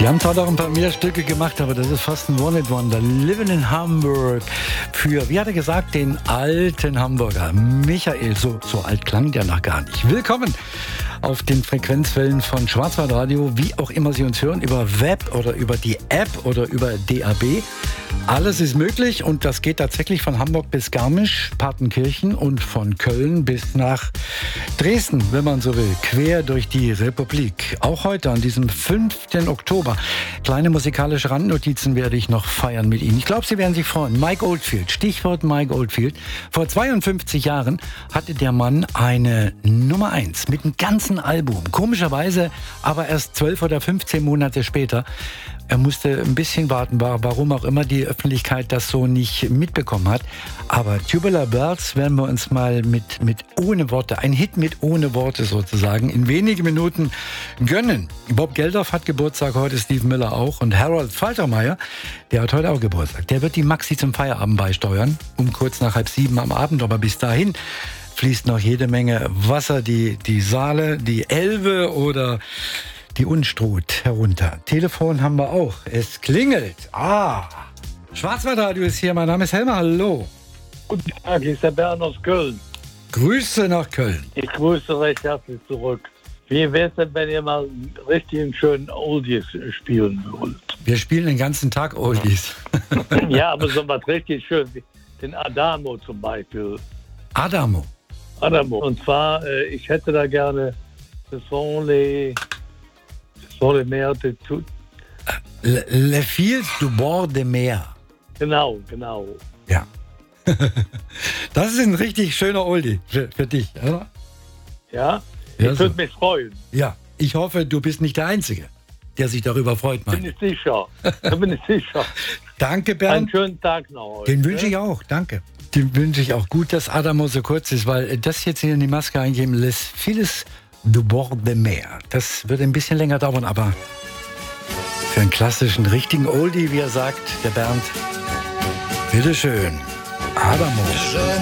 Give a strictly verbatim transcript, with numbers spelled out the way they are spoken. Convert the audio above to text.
Die haben zwar noch ein paar mehr Stücke gemacht, aber das ist fast ein One-Hit-Wonder. Living in Hamburg für, wie hat er gesagt, den alten Hamburger Michael. So, so alt klang der noch gar nicht. Willkommen auf den Frequenzwellen von Schwarzwaldradio, wie auch immer Sie uns hören, über Web oder über die App oder über D A B. Alles ist möglich und das geht tatsächlich von Hamburg bis Garmisch, Partenkirchen und von Köln bis nach Dresden, wenn man so will, quer durch die Republik. Auch heute an diesem fünften Oktober. Kleine musikalische Randnotizen werde ich noch feiern mit Ihnen. Ich glaube, Sie werden sich freuen. Mike Oldfield, Stichwort Mike Oldfield. Vor zweiundfünfzig Jahren hatte der Mann eine Nummer eins mit einem ganzen Album. Komischerweise aber erst zwölf oder fünfzehn Monate später. Er musste ein bisschen warten, warum auch immer die Öffentlichkeit das so nicht mitbekommen hat. Aber Tubular Bells werden wir uns mal mit, mit ohne Worte, ein Hit mit ohne Worte sozusagen, in wenigen Minuten gönnen. Bob Geldof hat Geburtstag heute, Steve Miller auch. Und Harold Faltermeyer, der hat heute auch Geburtstag. Der wird die Maxi zum Feierabend beisteuern, um kurz nach halb sieben am Abend. Aber bis dahin fließt noch jede Menge Wasser, die, die Saale, die Elbe oder die Unstrut herunter. Telefon haben wir auch. Es klingelt. Ah, Schwarzwaldradio ist hier. Mein Name ist Helmer. Hallo. Guten Tag, hier ist der Bernd aus Köln. Grüße nach Köln. Ich grüße recht herzlich zurück. Wie wäre es denn, wenn ihr mal richtig einen schönen Oldies spielen würdet? Wir spielen den ganzen Tag Oldies. Ja, aber so was richtig schön. Den Adamo zum Beispiel. Adamo? Adamo. Und zwar, äh, ich hätte da gerne Ce sont les... Le, le fils du bord de mer. Genau, genau. Ja. Das ist ein richtig schöner Oldie für, für dich, oder? Ja, ich ja, würde so. mich freuen. Ja, ich hoffe, du bist nicht der Einzige, der sich darüber freut. Bin ich sicher. Da bin ich sicher. Danke, Bernd. Einen schönen Tag noch heute. Den wünsche ich auch, danke. Den wünsche ich auch. Gut, dass Adamo so kurz ist, weil das jetzt hier in die Maske eingeben, les fils du bord de mer. Das wird ein bisschen länger dauern, aber für einen klassischen, richtigen Oldie, wie er sagt, der Bernd, bitteschön, Adamo.